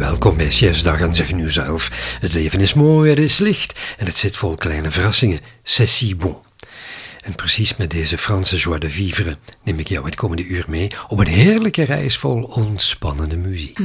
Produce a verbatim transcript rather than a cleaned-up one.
Welkom bij Chefsdag en zeg nu zelf. Het leven is mooi, het is licht en het zit vol kleine verrassingen. C'est si bon. En precies met deze Franse joie de vivre neem ik jou het komende uur mee op een heerlijke reis vol ontspannende muziek.